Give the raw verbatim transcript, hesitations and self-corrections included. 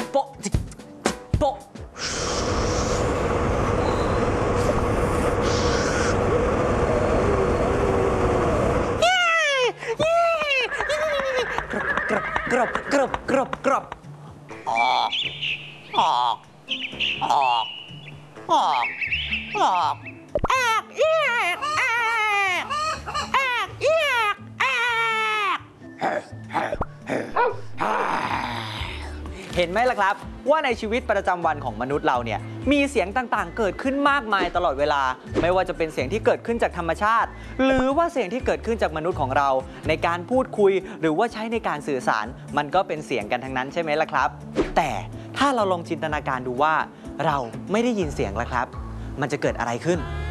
โปะโปะกรอบกรอบกรอบกรอบออกออกออกออกออกแอกแอกแอกแอกแอกแอกเห็นไหมล่ะครับว่าในชีวิตประจำวันของมนุษย์เราเนี่ยมีเสียงต่างๆเกิดขึ้นมากมายตลอดเวลาไม่ว่าจะเป็นเสียงที่เกิดขึ้นจากธรรมชาติหรือว่าเสียงที่เกิดขึ้นจากมนุษย์ของเราในการพูดคุยหรือว่าใช้ในการสื่อสารมันก็เป็นเสียงกันทั้งนั้นใช่ไหมล่ะครับแต่ถ้าเราลองจินตนาการดูว่าเราไม่ได้ยินเสียงล่ะครับมันจะเกิดอะไรขึ้น